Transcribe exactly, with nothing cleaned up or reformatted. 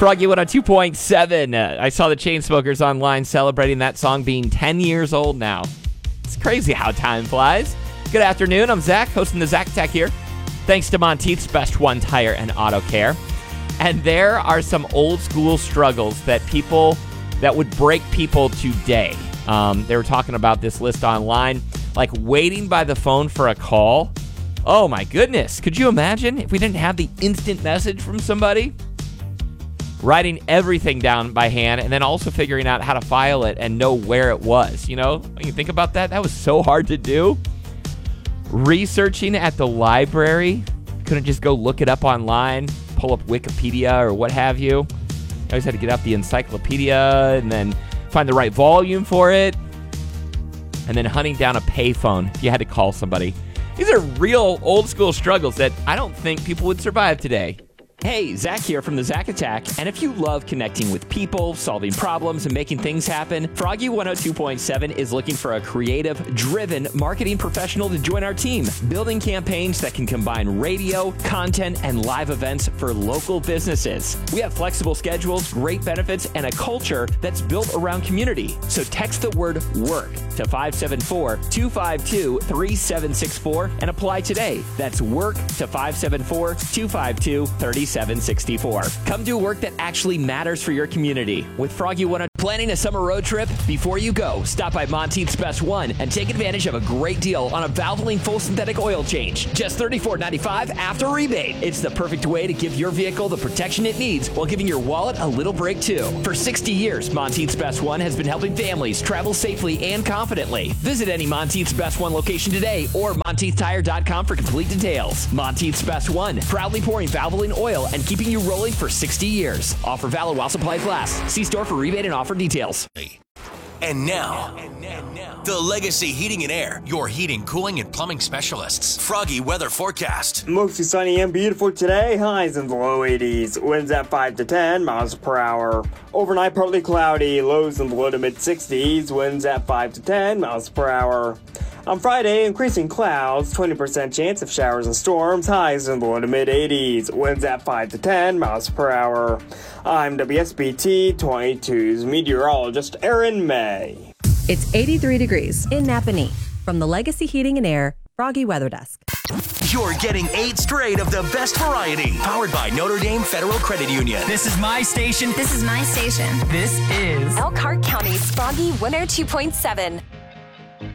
Froggy one oh two point seven. Uh, I saw the Chainsmokers online celebrating that song being ten years old now. It's crazy how time flies. Good afternoon. I'm Zach, hosting the Zach Tech here. Thanks to Monteith's Best One Tire and Auto Care. And there are some old school struggles that people, that would break people today. Um, they were talking about this list online, like waiting by the phone for a call. Oh my goodness. Could you imagine if we didn't have the instant message from somebody? Writing everything down by hand and then also figuring out how to file it and know where it was. You know, when you think about that, that was so hard to do. Researching at the library, couldn't just go look it up online, pull up Wikipedia or what have you. I always had to get out the encyclopedia and then find the right volume for it. And then hunting down a payphone if you had to call somebody. These are real old school struggles that I don't think people would survive today. Hey, Zach here from the Zach Attack, and if you love connecting with people, solving problems, and making things happen, Froggy one oh two point seven is looking for a creative, driven marketing professional to join our team, building campaigns that can combine radio, content, and live events for local businesses. We have flexible schedules, great benefits, and a culture that's built around community. So text the word WORK to five seven four, two five two, three seven six four and apply today. That's WORK to five seven four, two five two, three seven six four. Come do work that actually matters for your community with Froggy one oh two. Planning a summer road trip? Before you go, stop by Monteith's Best One and take advantage of a great deal on a Valvoline full synthetic oil change. Just thirty-four ninety-five after rebate. It's the perfect way to give your vehicle the protection it needs while giving your wallet a little break too. For sixty years, Monteith's Best One has been helping families travel safely and confidently. Visit any Monteith's Best One location today or Monteith Tire dot com for complete details. Monteith's Best One, proudly pouring Valvoline oil and keeping you rolling for sixty years. Offer valid while supplies last. See store for rebate and offer details. And now, the Legacy Heating and Air, your heating, cooling, and plumbing specialists. Froggy weather forecast. Mostly sunny and beautiful today. Highs in the low eighties. Winds at five to ten miles per hour. Overnight, partly cloudy. Lows in the low to mid sixties. Winds at five to ten miles per hour. On Friday, increasing clouds, twenty percent chance of showers and storms, highs in the low to mid eighties, winds at five to ten miles per hour. I'm W S B T twenty-two's meteorologist Aaron May. It's eighty-three degrees in Napanee. From the Legacy Heating and Air Froggy Weather Desk. You're getting eight straight of the best variety. Powered by Notre Dame Federal Credit Union. This is my station. This is my station. This is Elkhart County's Froggy one oh two point seven.